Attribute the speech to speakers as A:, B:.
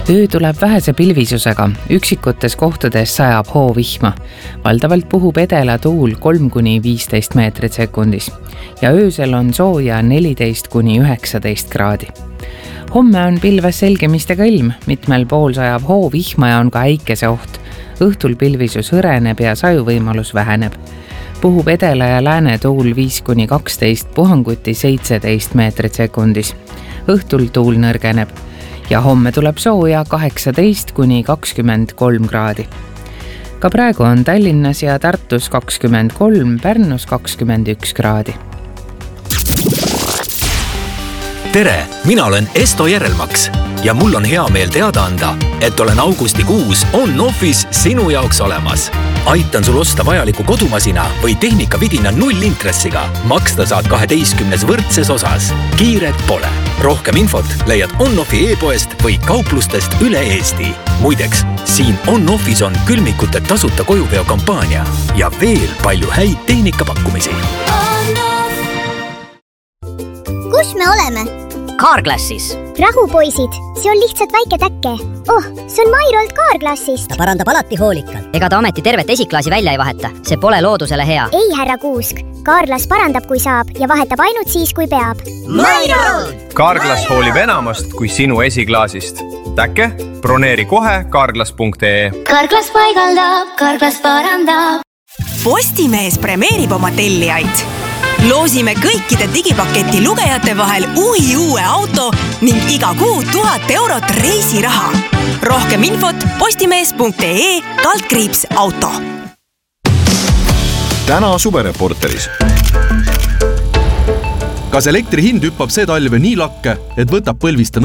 A: Öö tuleb vähese pilvisusega, üksikutes kohtades sajab hoovihma. Valdavalt puhub edela tuul 3–15 meetrit sekundis ja öösel on sooja 14–19 kraadi. Homme on pilves selgemistega ilm, mitmel pool sajab hoovihma ja on ka äikese oht. Õhtul pilvisus hõreneb ja sajuvõimalus väheneb. Puhub edela ja lääne tuul 5–12, puhanguti 17 meetrit sekundis. Õhtul tuul nõrgeneb ja homme tuleb sooja 18–23 kraadi. Ka praegu on Tallinnas ja Tartus 23, Pärnus 21 kraadi.
B: Tere, mina olen Esto Järelmaks ja mul on hea meel teada anda, et olen augustikuus On-Office sinu jaoks olemas. Aitan sul osta vajaliku kodumasina või tehnikavidina 0 intressiga. Maksta saad 12 võrdses osas. Kiiret pole. Rohkem infot leiad On-Offi e-poest või kauplustest üle Eesti. Muideks, siin On-Office on külmikute tasuta kojuveo kampaania ja veel palju häid tehnikapakkumisi.
C: Kus me oleme?
D: Carglassis.
C: Rahu, poisid, see on lihtsalt väike täkke. Oh, see on Mairolt Carglassist.
D: Ta parandab alati hoolikalt. Ega ta ometi tervet esiklaasi välja ei vaheta. See pole loodusele hea.
C: Ei, härra Kuusk. Carglass parandab, kui saab ja vahetab ainult siis, kui peab.
D: Mairolt!
E: Carglass hoolib enamast kui sinu esiklaasist. Täkke? Broneeri kohe carglass.ee.
F: Carglass paigaldab, Carglass parandab.
G: Postimees premeerib oma tellijaid. Loosime kõikide digipaketi lugejate vahel uue auto ning iga kuu 1000 eurot reisiraha. Rohkem infot postimees.ee/auto.
H: Täna suvereporteris. Kas elektri hind hüppab see talve nii lakke, et võtab põlvista